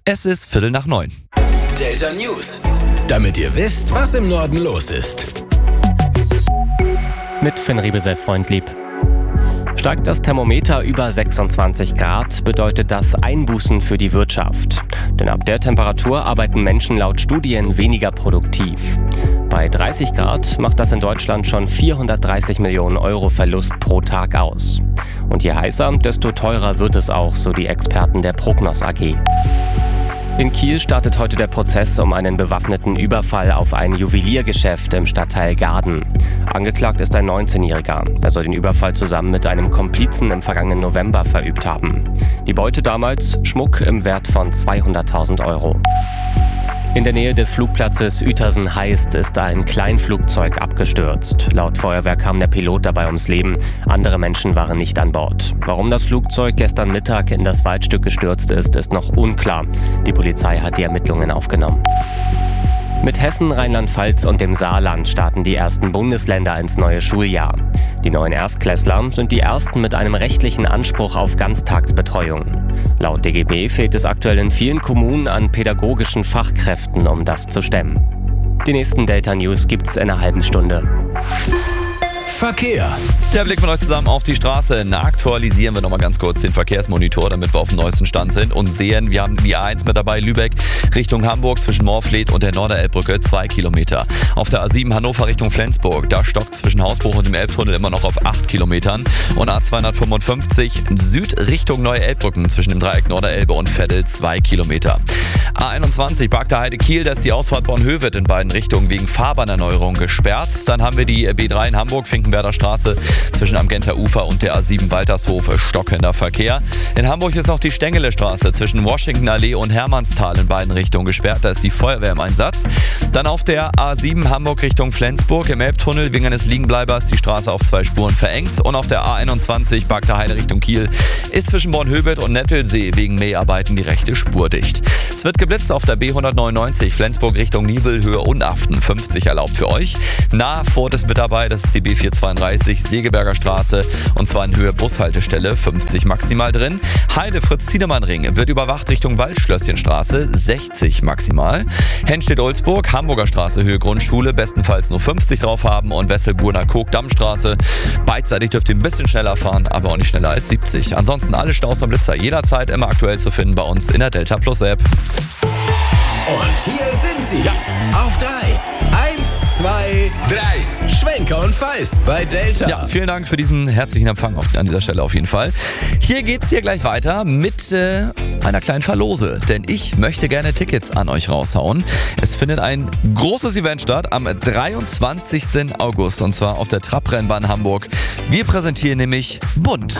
Es ist 8:45. Delta News, damit ihr wisst, was im Norden los ist. Mit Finn Riebesell-Freundlieb. Steigt das Thermometer über 26 Grad, bedeutet das Einbußen für die Wirtschaft. Denn ab der Temperatur arbeiten Menschen laut Studien weniger produktiv. Bei 30 Grad macht das in Deutschland schon 430 Millionen Euro Verlust pro Tag aus. Und je heißer, desto teurer wird es auch, so die Experten der Prognos AG. In Kiel startet heute der Prozess um einen bewaffneten Überfall auf ein Juweliergeschäft im Stadtteil Gaden. Angeklagt ist ein 19-Jähriger. Er soll den Überfall zusammen mit einem Komplizen im vergangenen November verübt haben. Die Beute damals Schmuck im Wert von 200.000 Euro. In der Nähe des Flugplatzes Uetersen-Heist ist ein Kleinflugzeug abgestürzt. Laut Feuerwehr kam der Pilot dabei ums Leben. Andere Menschen waren nicht an Bord. Warum das Flugzeug gestern Mittag in das Waldstück gestürzt ist noch unklar. Die Polizei hat die Ermittlungen aufgenommen. Mit Hessen, Rheinland-Pfalz und dem Saarland starten die ersten Bundesländer ins neue Schuljahr. Die neuen Erstklässler sind die ersten mit einem rechtlichen Anspruch auf Ganztagsbetreuung. Laut DGB fehlt es aktuell in vielen Kommunen an pädagogischen Fachkräften, um das zu stemmen. Die nächsten Delta News gibt's in einer halben Stunde. Verkehr. Der Blick mit euch zusammen auf die Straße. Aktualisieren wir nochmal ganz kurz den Verkehrsmonitor, damit wir auf dem neuesten Stand sind und sehen, wir haben die A1 mit dabei, Lübeck Richtung Hamburg zwischen Morfleet und der Norderelbbrücke 2 Kilometer. Auf der A7 Hannover Richtung Flensburg, da stockt zwischen Hausbruch und dem Elbtunnel immer noch auf 8 Kilometern. Und A255 Süd Richtung Neue Elbbrücken zwischen dem Dreieck Norderelbe und Veddel 2 Kilometer. A21 Bagda Heide Kiel, da ist die Ausfahrt Bornhöved in beiden Richtungen wegen Fahrbahnerneuerung gesperrt. Dann haben wir die B3 in Hamburg, Finkenwerder Straße zwischen am Genter Ufer und der A7 Waltershof stockender Verkehr. In Hamburg ist auch die Stengele Straße zwischen Washington Allee und Hermannsthal in beiden Richtungen gesperrt. Da ist die Feuerwehr im Einsatz. Dann auf der A7 Hamburg Richtung Flensburg im Elbtunnel wegen eines Liegenbleibers die Straße auf 2 Spuren verengt. Und auf der A21 Bagda Heide Richtung Kiel ist zwischen Bornhöved und Nettelsee wegen Mäharbeiten die rechte Spur dicht. Es wird geblitzt auf der B199 Flensburg Richtung Nibelhöhe Unaften 50 erlaubt für euch. Furt ist mit dabei, das ist die B432 Segeberger Straße und zwar in Höhe Bushaltestelle 50 maximal drin. Heide Fritz-Tiedemann-Ring wird überwacht Richtung Waldschlösschenstraße 60 maximal. Henstedt-Olsburg, Hamburger Straße Höhe Grundschule, bestenfalls nur 50 drauf haben und Wesselburner-Kog-Dammstraße. Beidseitig dürft ihr ein bisschen schneller fahren, aber auch nicht schneller als 70. Ansonsten alle Staus und Blitzer jederzeit immer aktuell zu finden bei uns in der Delta Plus App. Und hier sind sie. Ja. Auf 3. 1, 2, 3. Schwenker und Feist bei Delta. Ja, vielen Dank für diesen herzlichen Empfang an dieser Stelle auf jeden Fall. Hier geht's gleich weiter mit einer kleinen Verlose, denn ich möchte gerne Tickets an euch raushauen. Es findet ein großes Event statt am 23. August und zwar auf der Trabrennbahn Hamburg. Wir präsentieren nämlich Bunt.